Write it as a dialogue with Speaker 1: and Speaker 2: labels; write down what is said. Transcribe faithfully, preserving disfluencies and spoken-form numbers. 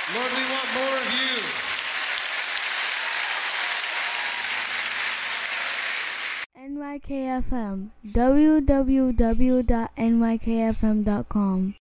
Speaker 1: Lord, we want more of you.
Speaker 2: N Y K F M, w w w dot n y k f m dot com.